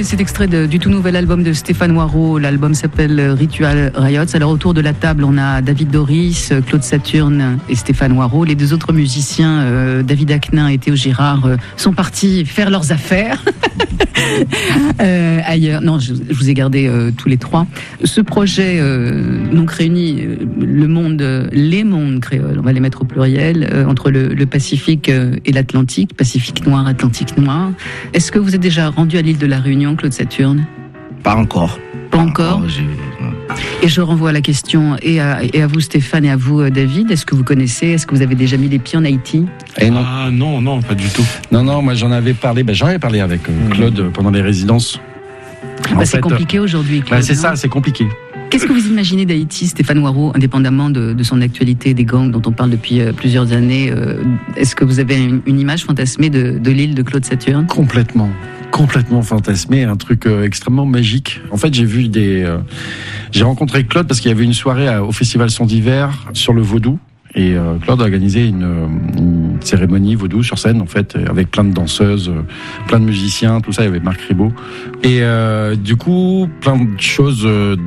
écouter cet extrait du tout nouvel album de Stéphane Noireau. L'album s'appelle Ritual Riots. Alors autour de la table, on a David Doris, Claude Saturne et Stéphane Noireau. Les deux autres musiciens, David Aknin et Théo Girard, sont partis faire leurs affaires ailleurs. Non, je vous ai gardé tous les trois. Ce projet donc réunit les mondes créoles, on va les mettre au pluriel, entre le Pacifique et l'Atlantique, Pacifique noir, Atlantique noir. Est-ce que vous êtes déjà rendu à l'île de la Réunion, Claude Saturne ? Pas encore. Pas encore. Et je renvoie la question et à vous Stéphane et à vous David. Est-ce que vous connaissez, est-ce que vous avez déjà mis les pieds en Haïti ? Non, pas du tout. Non, moi j'en avais parlé avec Claude pendant les résidences. C'est compliqué aujourd'hui, Claude. C'est ça, c'est compliqué. Qu'est-ce que vous imaginez d'Haïti, Stéphane Noireau, indépendamment de son actualité, des gangs dont on parle depuis plusieurs années? Est-ce que vous avez une image fantasmée de l'île de Claude Saturne? Complètement fantasmé, un truc extrêmement magique. En fait, j'ai rencontré Claude parce qu'il y avait une soirée au Festival Son d'hiver sur le vaudou. Et Claude a organisé une cérémonie vaudou sur scène, en fait, avec plein de danseuses, plein de musiciens, tout ça. Il y avait Marc Ribot. Et du coup, plein de choses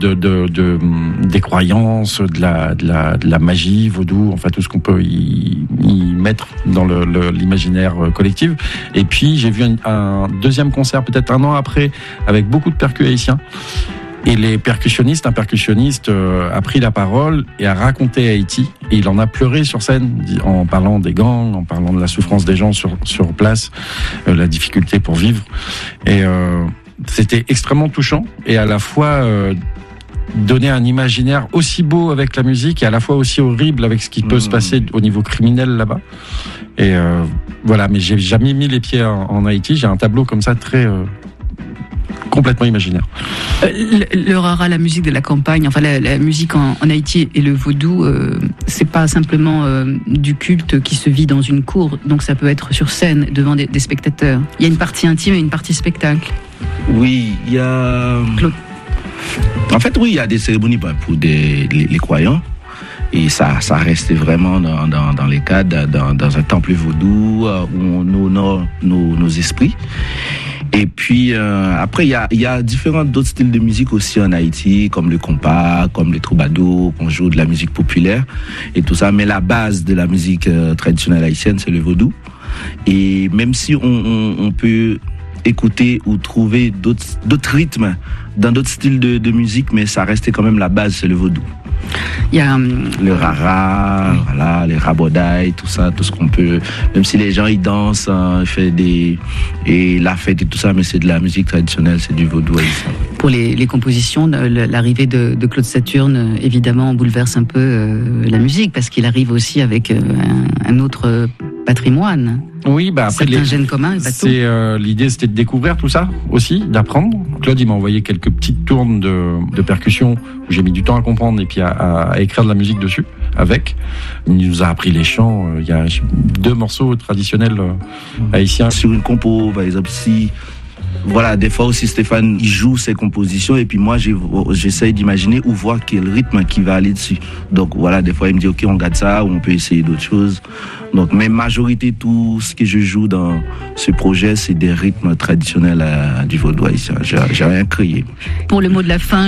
des croyances, de la magie vaudou, enfin tout ce qu'on peut y mettre dans l'imaginaire collectif. Et puis j'ai vu un deuxième concert, peut-être un an après, avec beaucoup de percus haïtiens. Et un percussionniste a pris la parole et a raconté Haïti. Et il en a pleuré sur scène, en parlant des gangs, en parlant de la souffrance des gens sur place, la difficulté pour vivre. Et c'était extrêmement touchant. Et à la fois donner un imaginaire aussi beau avec la musique et à la fois aussi horrible avec ce qui peut se passer au niveau criminel là-bas. Et voilà, mais j'ai jamais mis les pieds en Haïti. J'ai un tableau comme ça très... complètement imaginaire. Le rara, la musique de la campagne, enfin la musique en Haïti et le vaudou, c'est pas simplement du culte qui se vit dans une cour, donc ça peut être sur scène devant des spectateurs. Il y a une partie intime et une partie spectacle. Oui, il y a... Claude. En fait, oui, il y a des cérémonies pour les croyants. Et ça reste vraiment dans les cadres, dans un temple vaudou où on honore nos esprits. Et puis après, il y a différents d'autres styles de musique aussi en Haïti, comme le compas, comme les troubadours, qu'on joue de la musique populaire et tout ça. Mais la base de la musique traditionnelle haïtienne, c'est le vaudou. Et même si on peut écouter ou trouver d'autres rythmes dans d'autres styles de musique, mais ça restait quand même la base, c'est le vaudou. Il y a le rara, voilà, les rabodailles, tout ça, tout ce qu'on peut. Même si les gens ils dansent, et la fête et tout ça, mais c'est de la musique traditionnelle, c'est du vaudou. Pour les compositions, l'arrivée de Claude Saturne, évidemment, bouleverse un peu la musique parce qu'il arrive aussi avec un autre patrimoine. Oui, après certains gènes communs. L'idée, c'était de découvrir tout ça aussi, d'apprendre. Claude, il m'a envoyé quelques petites tournes de percussions où j'ai mis du temps à comprendre et puis à écrire de la musique dessus avec. Il nous a appris les chants. Il y a 2 morceaux traditionnels haïtiens. Sur une compo, par exemple, voilà, des fois aussi Stéphane il joue ses compositions et puis moi j'essaye d'imaginer ou voir quel rythme qui va aller dessus. Donc voilà, des fois il me dit ok on garde ça ou on peut essayer d'autres choses. Donc mais majorité tout ce que je joue dans ce projet c'est des rythmes traditionnels du vaudou haïtien. J'ai rien créé. Pour le mot de la fin,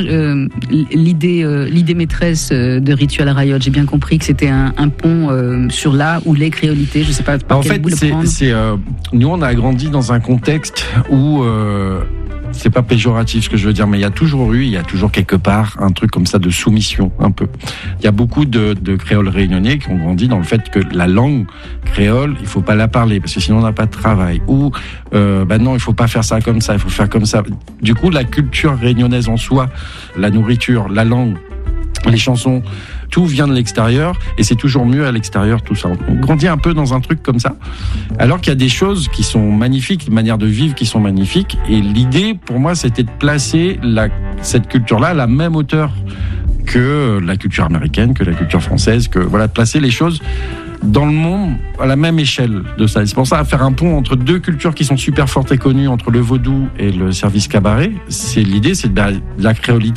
l'idée maîtresse de Ritual Riots, j'ai bien compris que c'était un pont sur la ou les créolités. Je sais pas par quel bout le prendre. Nous on a grandi dans un contexte où c'est pas péjoratif ce que je veux dire, mais il y a toujours quelque part un truc comme ça de soumission, un peu. Il y a beaucoup de créoles réunionnais qui ont grandi dans le fait que la langue créole, il faut pas la parler parce que sinon on n'a pas de travail. Ou non, il faut pas faire ça comme ça, il faut faire comme ça. Du coup, la culture réunionnaise en soi, la nourriture, la langue, les chansons, tout vient de l'extérieur et c'est toujours mieux à l'extérieur, tout ça. On grandit un peu dans un truc comme ça, alors qu'il y a des choses qui sont magnifiques, des manières de vivre qui sont magnifiques. Et l'idée, pour moi, c'était de placer cette culture-là à la même hauteur que la culture américaine, que la culture française, que voilà, de placer les choses dans le monde à la même échelle de ça. Et c'est pour ça, à faire un pont entre 2 cultures qui sont super fortes et connues, entre le vaudou et le service cabaret, l'idée, c'est de la créolité.